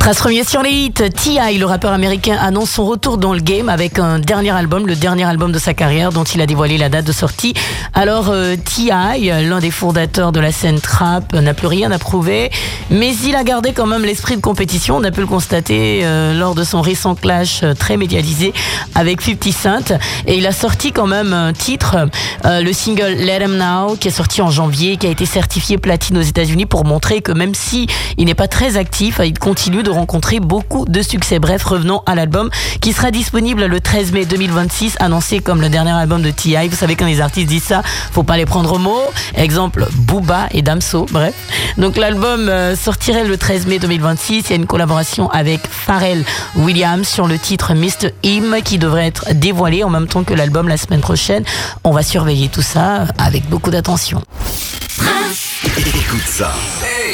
Trace premier sur les hits, T.I., le rappeur américain, annonce son retour dans le game avec un dernier album, le dernier album de sa carrière dont il a dévoilé la date de sortie. Alors T.I., l'un des fondateurs de la scène trap, n'a plus rien à prouver, mais il a gardé quand même l'esprit de compétition. On a pu le constater lors de son récent clash très médiatisé avec 50 Cent, et il a sorti quand même un titre, le single Let 'Em Now, qui est sorti en janvier, qui a été certifié platine aux États-Unis pour montrer que même si il n'est pas très actif, il continue de rencontrer beaucoup de succès. Bref, revenons à l'album qui sera disponible le 13 mai 2026, annoncé comme le dernier album de T.I. Vous savez, quand les artistes disent ça, faut pas les prendre au mot. Exemple, Booba et Damso, bref. Donc l'album sortirait le 13 mai 2026. Il y a une collaboration avec Pharrell Williams sur le titre Mr. Him qui devrait être dévoilé en même temps que l'album la semaine prochaine. On va surveiller tout ça avec beaucoup d'attention. Écoute ça.